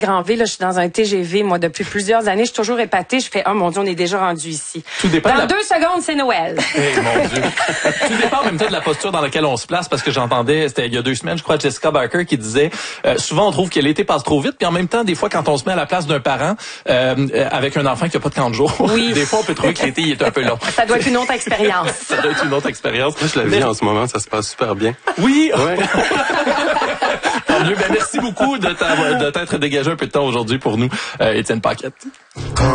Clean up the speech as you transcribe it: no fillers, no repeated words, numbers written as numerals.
Granville, là, je suis dans un TGV, moi, depuis plusieurs années. Je suis toujours épatée. Je fais, oh mon Dieu, on est déjà rendu ici. Tout dépend. Dans 2 secondes, c'est Noël. Mon Dieu. Tout dépend en même temps de la posture dans laquelle on se place, parce que j'entendais, c'était il y a 2 semaines, je crois, Jessica Barker qui disait, souvent on trouve que l'été passe trop vite, puis en même temps, des fois, quand on se met à la place d'un parent, avec un enfant qui a pas de camp de jour, oui. Des fois, on peut trouver que l'été, il est un peu long. Ça doit être une autre expérience. Ça doit être une autre expérience. Moi, je la vis en ce moment, ça se passe super bien. Oui! Ouais. Tant mieux. Ben, merci beaucoup de t'être dégagé un peu de temps aujourd'hui pour nous, Étienne Paquette.